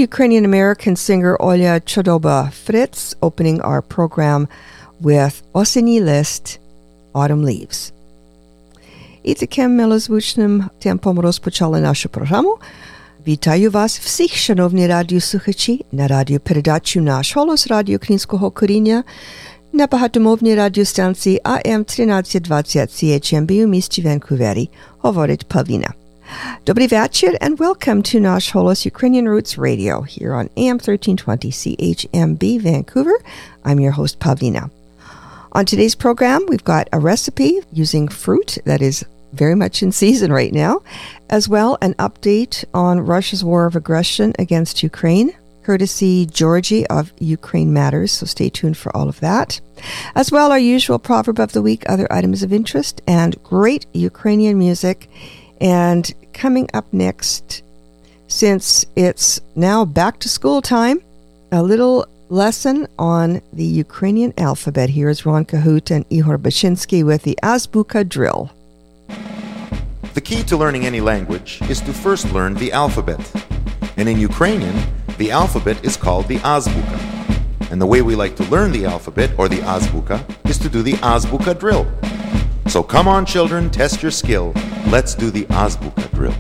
Ukrainian-American singer Olya Chodoba-Fritz, opening our program with Oseni List, Autumn Leaves. І таким милозвучним темпом розпочали нашу програму. Вітаю вас всіх, шановні радіослухачі, на радіопередачу «Наш голос» радіо українського коріння на багатомовній радіостанції AM-1320 CHMB у місті Ванкувері, говорить Павліна. Добрий вечір, and welcome to Nash Holos Ukrainian Roots Radio here on AM 1320 CHMB Vancouver. I'm your host, Pavlina. On today's program, we've got a recipe using fruit that is very much in season right now, as well an update on Russia's war of aggression against Ukraine, courtesy Georgie of Ukraine Matters, so stay tuned for all of that. As well, our usual proverb of the week, other items of interest, and great Ukrainian music. And coming up next, since it's now back to school time, a little lesson on the Ukrainian alphabet. Here's Ron Cahoot and Ihor Bashinsky with the Azbuka drill. The key to learning any language is to first learn the alphabet. And in Ukrainian, the alphabet is called the Azbuka. And the way we like to learn the alphabet, or the Azbuka, is to do the Azbuka drill. So come on, children, test your skill. Let's do the Azbuka drill.